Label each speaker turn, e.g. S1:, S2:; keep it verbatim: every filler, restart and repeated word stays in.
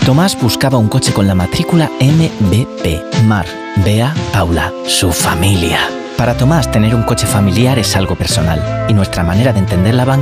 S1: Tomás buscaba un coche con la matrícula M B P. Mar, Bea, Paula, su familia. Para Tomás, tener un coche familiar es algo personal y nuestra manera de entender la banca